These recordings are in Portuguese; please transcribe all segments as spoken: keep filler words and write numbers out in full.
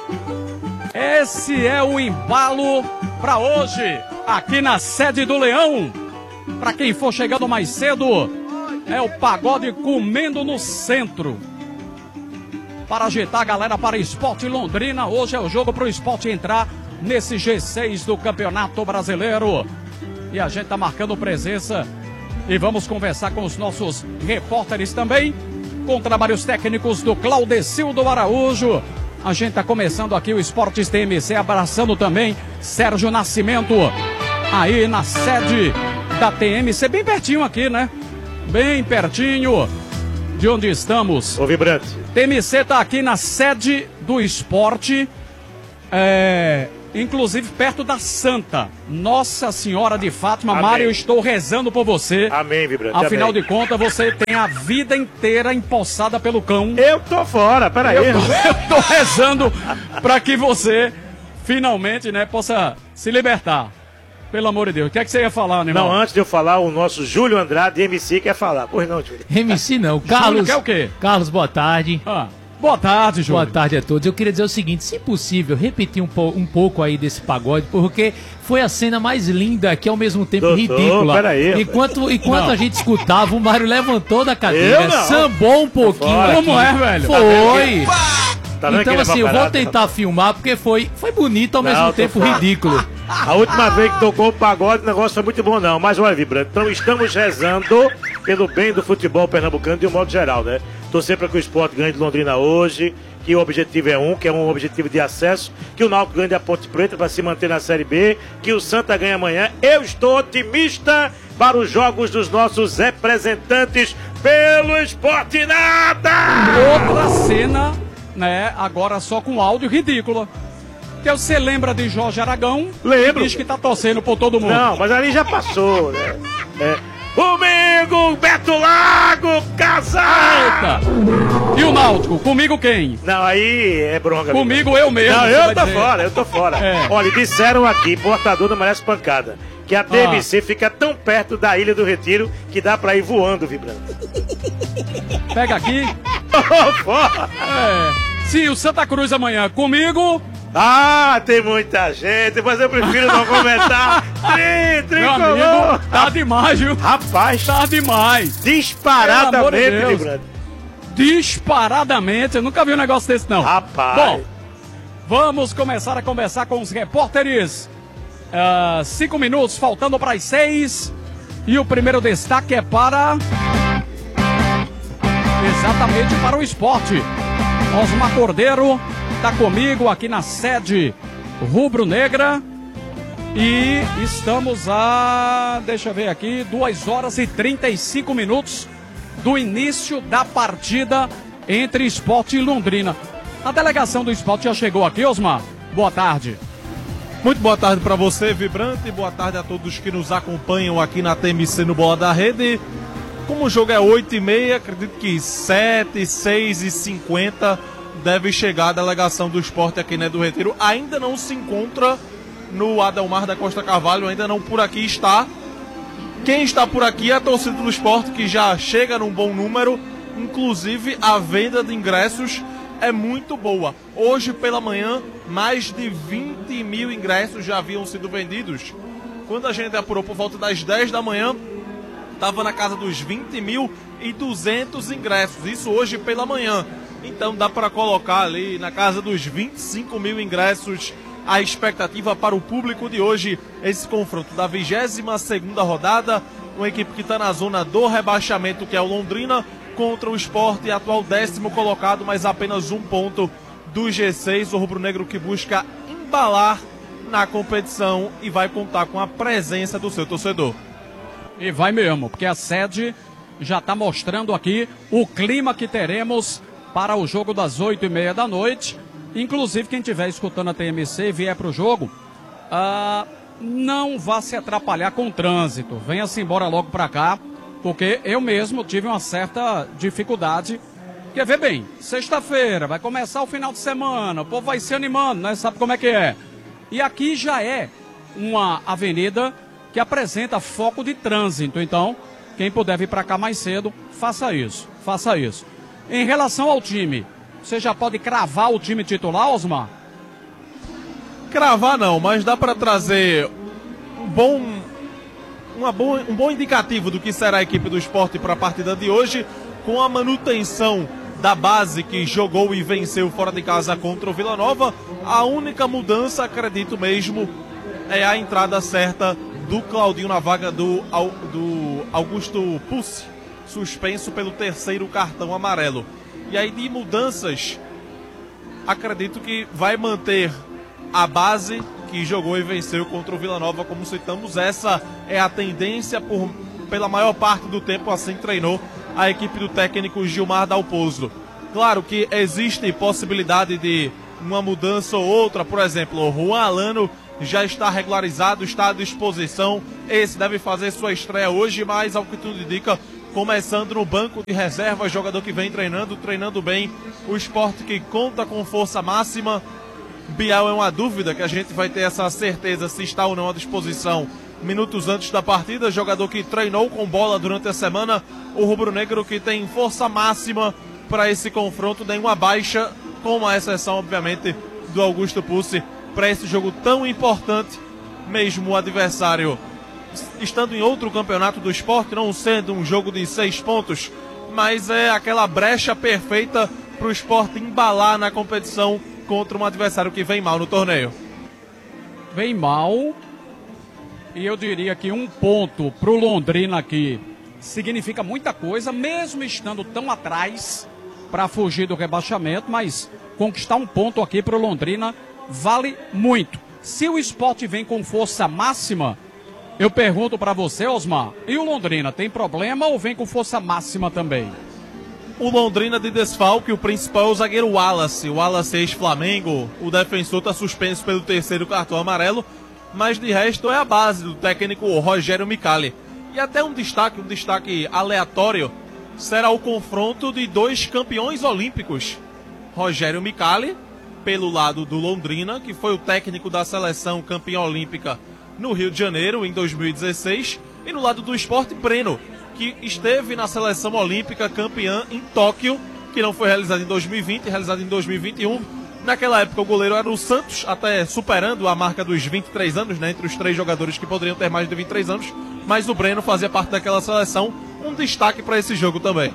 Esse é o embalo para hoje, aqui na sede do Leão. Para quem for chegando mais cedo, é o pagode comendo no centro. Para agitar a galera para Sport Londrina, hoje é o jogo para o Sport entrar nesse G seis do Campeonato Brasileiro. E a gente tá marcando presença e vamos conversar com os nossos repórteres também, com trabalhos técnicos do Claudecildo Araújo. A gente tá começando aqui o Esportes T M C, abraçando também Sérgio Nascimento, aí na sede da T M C, bem pertinho aqui, né? Bem pertinho de onde estamos. O Vibrante. T M C tá aqui na sede do Esporte, é, inclusive perto da Santa Nossa Senhora de Fátima. Amém. Mário, eu estou rezando por você. Amém, Vibrante. Afinal amém. de contas, você tem a vida inteira empossada pelo cão. Eu tô fora, peraí. Eu tô, eu tô rezando para que você finalmente, né, possa se libertar. Pelo amor de Deus. O que é que você ia falar, animal? Não, antes de eu falar, o nosso Júlio Andrade, M C, quer falar. Pois não, Júlio. M C não. Carlos, quer o quê? Carlos, boa tarde. Ah, boa tarde, Júlio. Boa tarde a todos. Eu queria dizer o seguinte, se possível, repetir um, po um pouco aí desse pagode, porque foi a cena mais linda que ao mesmo tempo Doutor, ridícula. peraí, enquanto enquanto Não. a gente escutava, o Mário levantou da Eu cadeira, não. sambou um pouquinho. Fora. aqui. Como é, velho? Foi. Tá vendo que Então ele é assim, eu vou barato? tentar filmar, porque foi, foi bonito ao Não, mesmo tô tempo fora. ridículo. A última vez que tocou o pagode, o negócio foi muito bom, não. Mas olha, Vibrante, então estamos rezando pelo bem do futebol pernambucano de um modo geral, né? Torcer para que o Sport ganhe de Londrina hoje, que o objetivo é um, que é um objetivo de acesso, que o Náutico ganhe da Ponte Preta para se manter na Série B, que o Santa ganhe amanhã. Eu estou otimista para os jogos dos nossos representantes pelo Sport nada! Outra cena, né, agora só com áudio ridícula. Que você lembra de Jorge Aragão? Lembro. E diz que tá torcendo por todo mundo. Não, mas ali já passou, né? É. Comigo, Beto Lago, casar! Eita! E o Náutico? Comigo quem? Não, aí é bronca. Comigo eu mesmo. Não, você eu vai tô dizer. fora, eu tô fora. É. Olha, disseram aqui, portador não merece pancada, que a T M C Ah. fica tão perto da Ilha do Retiro que dá pra ir voando, Vibrando. Pega aqui. Fora. É. Sim, o Santa Cruz amanhã. Comigo, Ah, tem muita gente, mas eu prefiro não comentar. Tri, meu tricolor. amigo, tá demais, viu? Rapaz, Tá demais. Pelo amor de disparadamente, Deus. Vibrando. Disparadamente. Eu nunca vi um negócio desse, não. Rapaz. Bom, vamos começar a conversar com os repórteres. Ah, cinco minutos, faltando para as seis. E o primeiro destaque é para... Exatamente para o esporte. Osmar Cordeiro está comigo aqui na sede rubro-negra. E estamos a... deixa eu ver aqui, duas horas e trinta e cinco minutos do início da partida entre Sport e Londrina. A delegação do Sport já chegou aqui, Osmar? Boa tarde. Muito boa tarde para você, Vibrante. Boa tarde a todos que nos acompanham aqui na T M C no Bola da Rede. Como o jogo é oito e meia, acredito que sete, seis e cinquenta deve chegar a delegação do Sport aqui, né, do Retiro. Ainda não se encontra no Adelmar da Costa Carvalho, ainda não por aqui está. Quem está por aqui é a torcida do Sport, que já chega num bom número. Inclusive, a venda de ingressos é muito boa. Hoje pela manhã, mais de vinte mil ingressos já haviam sido vendidos. Quando a gente apurou por volta das dez da manhã, estava na casa dos vinte mil e duzentos ingressos. Isso hoje pela manhã. Então dá para colocar ali na casa dos vinte e cinco mil ingressos a expectativa para o público de hoje. Esse confronto da vigésima segunda rodada, uma equipe que está na zona do rebaixamento, que é o Londrina, contra o Sport, atual décimo colocado, mas apenas um ponto do G seis. O rubro-negro que busca embalar na competição e vai contar com a presença do seu torcedor. E vai mesmo, porque a sede já está mostrando aqui o clima que teremos para o jogo das oito e meia da noite. Inclusive, quem estiver escutando a T M C e vier para o jogo, ah, não vá se atrapalhar com o trânsito. Venha-se embora logo para cá, porque eu mesmo tive uma certa dificuldade. Quer ver bem, sexta-feira, vai começar o final de semana, o povo vai se animando, né? Sabe como é que é? E aqui já é uma avenida que apresenta foco de trânsito. Então, quem puder vir para cá mais cedo, faça isso, faça isso. Em relação ao time, você já pode cravar o time titular, Osmar? cravar não, mas dá para trazer um bom, uma boa, um bom indicativo do que será a equipe do Sport para a partida de hoje, com a manutenção da base que jogou e venceu fora de casa contra o Vila Nova. A única mudança, acredito mesmo, é a entrada certa do Claudinho na vaga do, do Augusto Pucci, suspenso pelo terceiro cartão amarelo. E aí de mudanças, acredito que vai manter a base que jogou e venceu contra o Vila Nova, como citamos. Essa é a tendência, por, pela maior parte do tempo assim treinou a equipe do técnico Gilmar Dalpozo. Claro que existe possibilidade de uma mudança ou outra, por exemplo, o Juan Alano já está regularizado, está à disposição, esse deve fazer sua estreia hoje, mas ao que tudo indica, começando no banco de reserva, jogador que vem treinando, treinando bem, o Sport que conta com força máxima. Biel é uma dúvida, que a gente vai ter essa certeza se está ou não à disposição minutos antes da partida, jogador que treinou com bola durante a semana, o rubro-negro que tem força máxima para esse confronto, nenhuma baixa, com a exceção, obviamente, do Augusto Pucci, para esse jogo tão importante, mesmo o adversário estando em outro campeonato do Sport, não sendo um jogo de seis pontos, mas é aquela brecha perfeita para o Sport embalar na competição contra um adversário que vem mal no torneio. Vem mal, e eu diria que um ponto para o Londrina aqui significa muita coisa, mesmo estando tão atrás para fugir do rebaixamento, mas conquistar um ponto aqui para o Londrina vale muito. Se o Sport vem com força máxima, eu pergunto para você, Osmar, e o Londrina tem problema ou vem com força máxima também? O Londrina de desfalque, o principal é o zagueiro Wallace. O Wallace ex-Flamengo, o defensor está suspenso pelo terceiro cartão amarelo, mas de resto é a base do técnico Rogério Micali. E até um destaque, um destaque aleatório, será o confronto de dois campeões olímpicos. Rogério Micali, pelo lado do Londrina, que foi o técnico da seleção campeã olímpica no Rio de Janeiro em dois mil e dezesseis, e no lado do Sport, Breno, que esteve na seleção olímpica campeã em Tóquio, que não foi realizada em dois mil e vinte, realizada em dois mil e vinte e um. Naquela época o goleiro era o Santos, até superando a marca dos vinte e três anos, né, entre os três jogadores que poderiam ter mais de vinte e três anos, mas o Breno fazia parte daquela seleção. Um destaque para esse jogo também.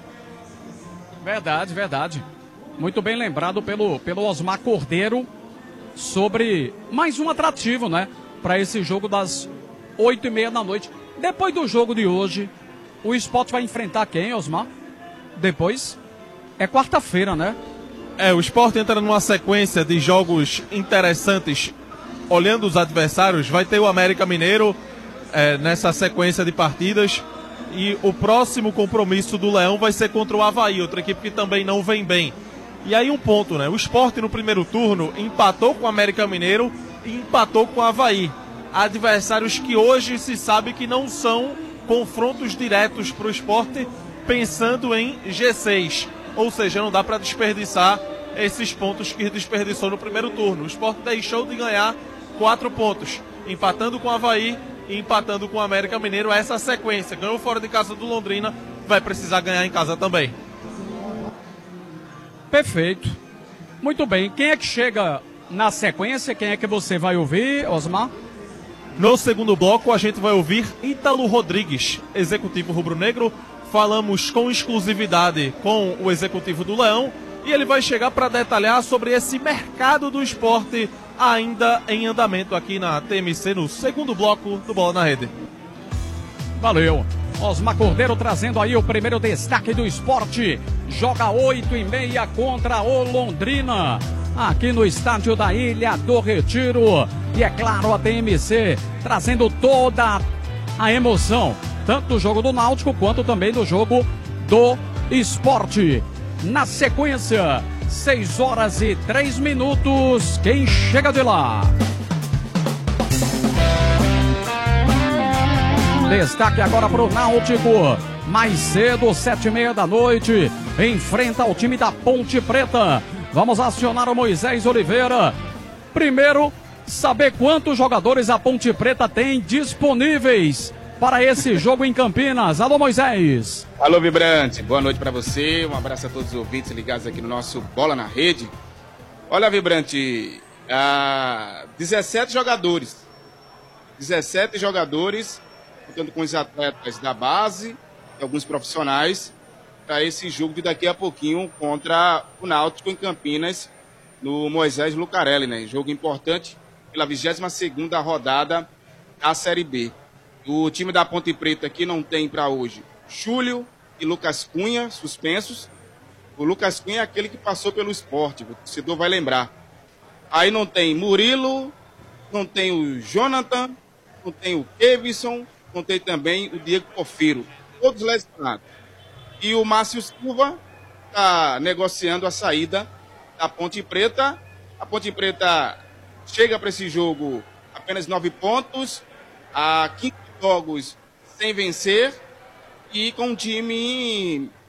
Verdade, verdade. Muito bem lembrado pelo, pelo Osmar Cordeiro sobre mais um atrativo, né, para esse jogo das oito e meia da noite. Depois do jogo de hoje, o Sport vai enfrentar quem, Osmar? Depois? É quarta-feira, né? É, o Sport entra numa sequência de jogos interessantes. Olhando os adversários, vai ter o América Mineiro é, nessa sequência de partidas. E o próximo compromisso do Leão vai ser contra o Avaí, outra equipe que também não vem bem. E aí um ponto, né? O Sport no primeiro turno empatou com o América Mineiro e empatou com o Avaí. Adversários que hoje se sabe que não são confrontos diretos para o Sport, pensando em G seis. Ou seja, não dá para desperdiçar esses pontos que desperdiçou no primeiro turno. O Sport deixou de ganhar quatro pontos, empatando com o Avaí e empatando com o América Mineiro. Essa sequência, ganhou fora de casa do Londrina, vai precisar ganhar em casa também. Perfeito. Muito bem. Quem é que chega na sequência? Quem é que você vai ouvir, Osmar? No segundo bloco, a gente vai ouvir Ítalo Rodrigues, executivo rubro-negro. Falamos com exclusividade com o executivo do Leão e ele vai chegar para detalhar sobre esse mercado do esporte ainda em andamento aqui na T M C, no segundo bloco do Bola na Rede. Valeu. Osmar Cordeiro trazendo aí o primeiro destaque do esporte. Joga oito e meia contra o Londrina, aqui no estádio da Ilha do Retiro. E é claro, a T M C trazendo toda a emoção, tanto do jogo do Náutico quanto também do jogo do esporte. Na sequência, seis horas e três minutos. Quem chega de lá? Destaque agora para o Náutico. Mais cedo, sete e meia da noite, enfrenta o time da Ponte Preta. Vamos acionar o Moisés Oliveira. Primeiro, saber quantos jogadores a Ponte Preta tem disponíveis para esse jogo em Campinas. Alô, Moisés. Alô, Vibrante. Boa noite para você. Um abraço a todos os ouvintes ligados aqui no nosso Bola na Rede. Olha, Vibrante, Ah, dezessete jogadores. dezessete jogadores, contando com os atletas da base, e alguns profissionais, para esse jogo de daqui a pouquinho contra o Náutico em Campinas, no Moisés Lucarelli, né? Jogo importante pela vigésima segunda rodada da Série B. O time da Ponte Preta aqui não tem para hoje Júlio e Lucas Cunha, suspensos. O Lucas Cunha é aquele que passou pelo Sport, o torcedor vai lembrar. Aí não tem Murilo, não tem o Jonathan, não tem o Kevison, não tem também o Diego Porfiro. Todos lesionados. E o Márcio Silva está negociando a saída da Ponte Preta. A Ponte Preta chega para esse jogo apenas nove pontos, a quinze jogos sem vencer e com um time